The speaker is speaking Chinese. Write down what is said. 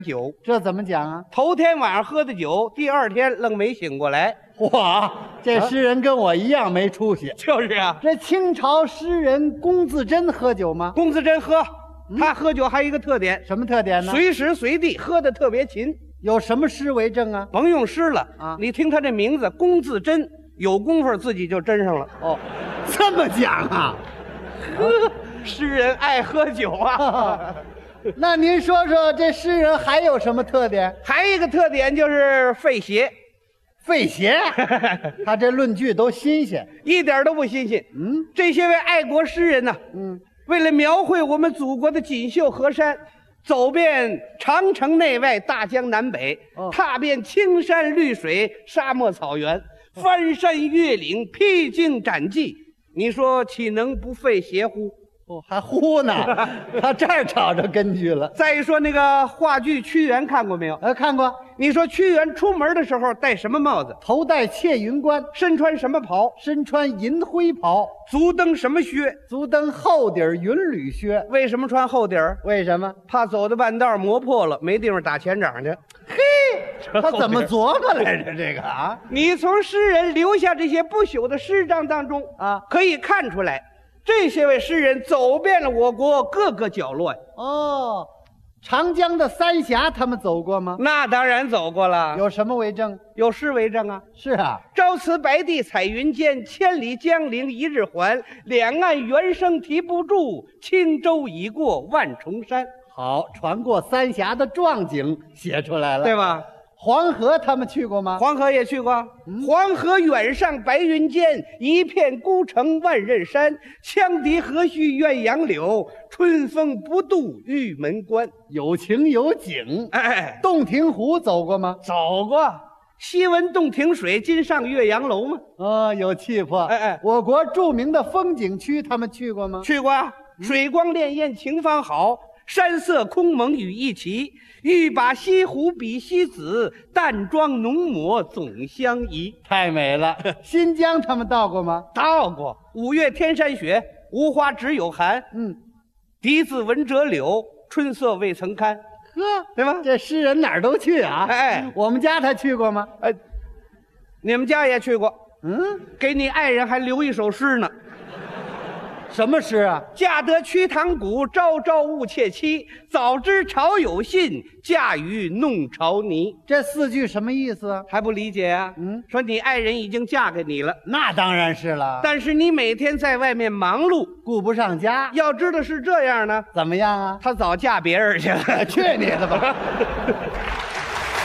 酒， 这怎么讲啊？ 头天晚上喝的酒，第二天愣没醒过来。 哇，这诗人跟我一样没出息。 就是啊， 这清朝诗人龚自珍喝酒吗？ 龚自珍喝，他喝酒还有一个特点， 什么特点呢？ 随时随地喝的特别勤。 有什么诗为证啊？ 甭用诗了啊你听他这名字龚自珍，有功夫自己就斟上了。 哦，这么讲啊？ 呵，诗人爱喝酒啊。 那您说说这诗人还有什么特点？ 还有一个特点就是费邪， 费邪，他这论据都新鲜。 一点都不新鲜。这些位爱国诗人呢，为了描绘我们祖国的锦绣河山，走遍长城内外、大江南北，踏遍青山绿水、沙漠草原，翻山越岭、披荆斩棘，你说岂能不费邪乎？ 哦，还呼呢，他这儿找着根据了。 再一说那个话剧《屈原》，看过没有？ 看过， 你说屈原出门的时候戴什么帽子？ 头戴窃云冠， 身穿什么袍？ 身穿银灰袍， 足蹬什么靴？ 足蹬厚底云履靴。 为什么穿厚底儿？ 为什么？ 怕走到半道磨破了，没地方打前掌去。 嘿，他怎么琢磨来着？这个啊， 你从诗人留下这些不朽的诗章当中啊， 可以看出来，这些位诗人走遍了我国各个角落。 哦，长江的三峡他们走过吗？ 那当然走过了。 有什么为证？ 有诗为证啊。 是啊， 朝辞白帝彩云间，千里江陵一日还。两岸猿声啼不住，轻舟已过万重山。 好，船过三峡的壮景写出来了， 对吧？ 黄河他们去过吗？ 黄河也去过。黄河远上白云间，一片孤城万仞山。羌笛何须怨杨柳，春风不度玉门关。 有情有景。 哎， 洞庭湖走过吗？ 走过。西闻洞庭水，今上岳阳楼吗？ 有气魄。 哎， 我国著名的风景区他们去过吗？ 去过。水光潋滟晴方好，山色空蒙雨亦奇。欲把西湖比西子，淡妆浓抹总相宜。 太美了。新疆他们到过吗？ 到过。五月天山雪，无花只有寒。笛子闻折柳，春色未曾堪。 呵， 对吧？ 这诗人哪儿都去啊。 哎， 我们家他去过吗？ 你们家也去过。给你爱人还留一首诗呢。 什么诗啊？ 嫁得瞿塘古，朝朝误妾妻。早知朝有信，嫁与弄潮泥。 这四句什么意思啊？ 还不理解啊？说你爱人已经嫁给你了， 那当然是了。 但是你每天在外面忙碌， 顾不上家。 要知道是这样呢。 怎么样啊？ 她早嫁别人去了。 去你的吧！